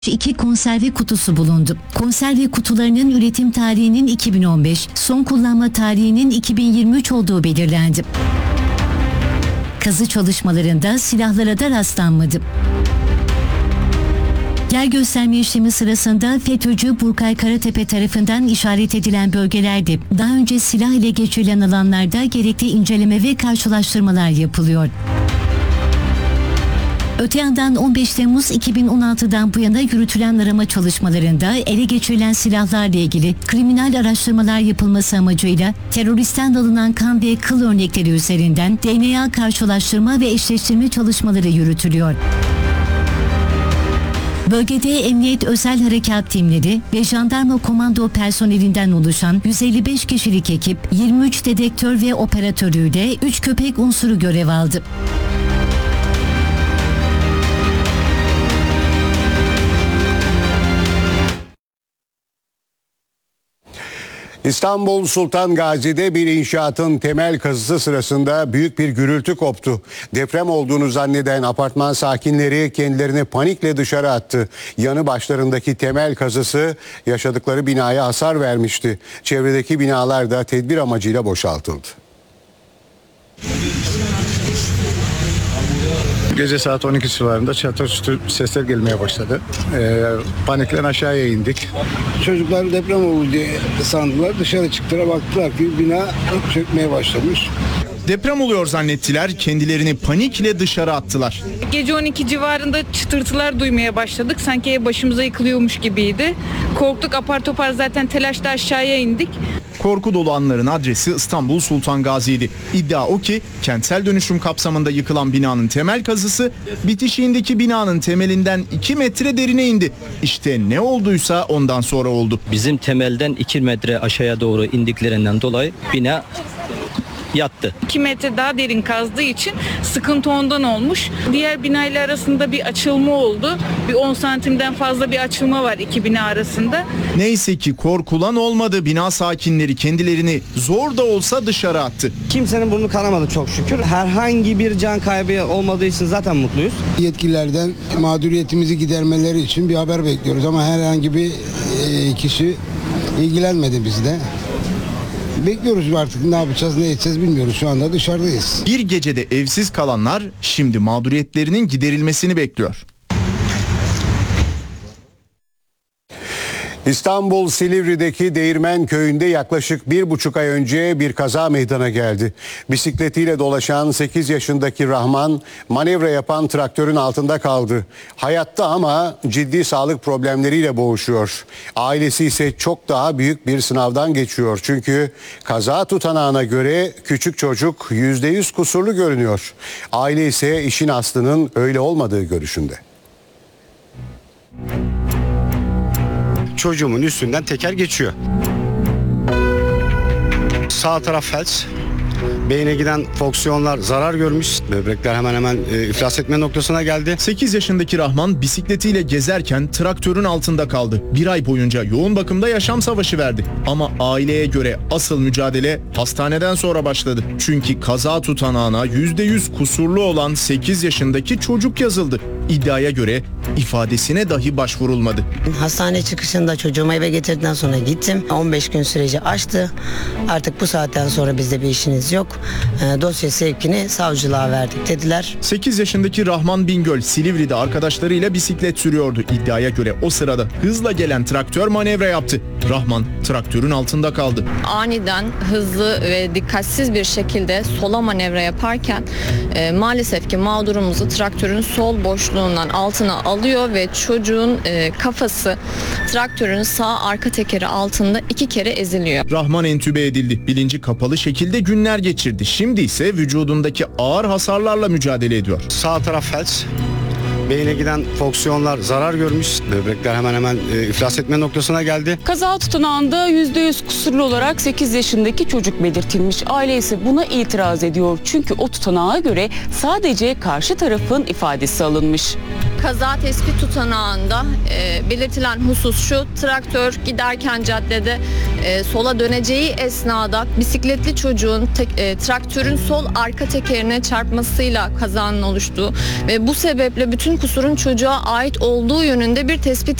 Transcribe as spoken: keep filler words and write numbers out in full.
İki konserve kutusu bulundu. Konserve kutularının üretim tarihinin iki bin on beş, son kullanma tarihinin iki bin yirmi üç olduğu belirlendi. Kazı çalışmalarında silahlara da rastlanmadı. Yer gösterme işlemi sırasında FETÖ'cü Burkay Karatepe tarafından işaret edilen bölgelerde daha önce silah ile geçirilen alanlarda gerekli inceleme ve karşılaştırmalar yapılıyor. Öte yandan on beş Temmuz iki bin on altı'dan bu yana yürütülen arama çalışmalarında ele geçirilen silahlarla ilgili kriminal araştırmalar yapılması amacıyla teröristten alınan kan ve kıl örnekleri üzerinden D N A karşılaştırma ve eşleştirme çalışmaları yürütülüyor. Bölgede Emniyet Özel Harekat Timleri ve Jandarma Komando personelinden oluşan yüz elli beş kişilik ekip yirmi üç dedektör ve operatörüyle üç köpek unsuru görev aldı. İstanbul Sultan Gazi'de bir inşaatın temel kazısı sırasında büyük bir gürültü koptu. Deprem olduğunu zanneden apartman sakinleri kendilerini panikle dışarı attı. Yanı başlarındaki temel kazısı yaşadıkları binaya hasar vermişti. Çevredeki binalar da tedbir amacıyla boşaltıldı. Gece saat on iki civarında çatır çutur sesler gelmeye başladı. Ee, panikle aşağıya indik. Çocuklar deprem oldu diye sandılar. Dışarı çıktılar, baktılar ki bina çökmeye başlamış. Deprem oluyor zannettiler, kendilerini panikle dışarı attılar. Gece on iki civarında çıtırtılar duymaya başladık. Sanki ev başımıza yıkılıyormuş gibiydi. Korktuk, apar topar zaten telaşla aşağıya indik. Korku dolu anların adresi İstanbul Sultan Gazi'ydi. İddia o ki kentsel dönüşüm kapsamında yıkılan binanın temel kazısı bitişiğindeki binanın temelinden iki metre derine indi. İşte ne olduysa ondan sonra oldu. Bizim temelden iki metre aşağıya doğru indiklerinden dolayı bina yattı. iki metre daha derin kazdığı için sıkıntı ondan olmuş. Diğer binayla arasında bir açılma oldu. Bir on santimden fazla bir açılma var iki bina arasında. Neyse ki korkulan olmadı. Bina sakinleri kendilerini zor da olsa dışarı attı. Kimsenin burnu kanamadı çok şükür. Herhangi bir can kaybı olmadığı için zaten mutluyuz. Yetkililerden mağduriyetimizi gidermeleri için bir haber bekliyoruz ama herhangi bir kişi ilgilenmedi bizde. Bekliyoruz artık, ne yapacağız ne edeceğiz bilmiyoruz, şu anda dışarıdayız. Bir gecede evsiz kalanlar şimdi mağduriyetlerinin giderilmesini bekliyor. İstanbul Silivri'deki Değirmen Köyü'nde yaklaşık bir buçuk ay önce bir kaza meydana geldi. Bisikletiyle dolaşan sekiz yaşındaki Rahman manevra yapan traktörün altında kaldı. Hayatta ama ciddi sağlık problemleriyle boğuşuyor. Ailesi ise çok daha büyük bir sınavdan geçiyor. Çünkü kaza tutanağına göre küçük çocuk yüzde yüz kusurlu görünüyor. Aile ise işin aslının öyle olmadığı görüşünde. Çocuğumun üstünden teker geçiyor. Sağ taraf felç, beyne giden fonksiyonlar zarar görmüş. Böbrekler hemen hemen e, iflas etme noktasına geldi. sekiz yaşındaki Rahman bisikletiyle gezerken traktörün altında kaldı. Bir ay boyunca yoğun bakımda yaşam savaşı verdi. Ama aileye göre asıl mücadele hastaneden sonra başladı. Çünkü kaza tutanağına yüzde yüz kusurlu olan sekiz yaşındaki çocuk yazıldı. İddiaya göre ifadesine dahi başvurulmadı. Hastane çıkışında çocuğumu eve getirdikten sonra gittim. on beş gün süreci aştı. Artık bu saatten sonra bizde bir işiniz yok. E, dosya sevkini savcılığa verdik dediler. sekiz yaşındaki Rahman Bingöl Silivri'de arkadaşlarıyla bisiklet sürüyordu. İddiaya göre o sırada hızla gelen traktör manevra yaptı. Rahman traktörün altında kaldı. Aniden hızlı ve dikkatsiz bir şekilde sola manevra yaparken e, maalesef ki mağdurumuzu traktörün sol boşluğundan altına alıyor ve çocuğun e, kafası traktörün sağ arka tekeri altında iki kere eziliyor. Rahman entübe edildi. Bilinci kapalı şekilde günler geçirdi. Şimdi ise vücudundaki ağır hasarlarla mücadele ediyor. Sağ taraf felç, beyne giden fonksiyonlar zarar görmüş. Böbrekler hemen hemen e, iflas etme noktasına geldi. Kaza tutanağında yüzde yüz kusurlu olarak sekiz yaşındaki çocuk belirtilmiş. Aile ise buna itiraz ediyor. Çünkü o tutanağa göre sadece karşı tarafın ifadesi alınmış. kaza tespit tutanağında e, belirtilen husus şu: traktör giderken caddede e, sola döneceği esnada bisikletli çocuğun tek, e, traktörün sol arka tekerine çarpmasıyla kazanın oluştuğu ve bu sebeple bütün kusurun çocuğa ait olduğu yönünde bir tespit